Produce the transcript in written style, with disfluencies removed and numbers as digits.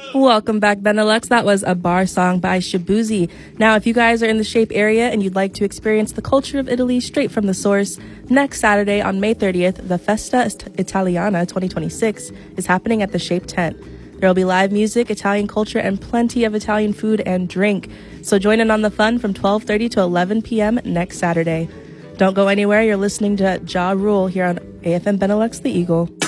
Welcome back, Benelux. That was a bar song by Shabuzi. Now, if you guys are in the Shape area and you'd like to experience the culture of Italy straight from the source, next Saturday on May 30th, the Festa Italiana 2026 is happening at the Shape tent. There will be live music, Italian culture, and plenty of Italian food and drink. So join in on the fun from 12:30 to 11 p.m. next Saturday. Don't go anywhere. You're listening to Ja Rule here on AFM Benelux The Eagle.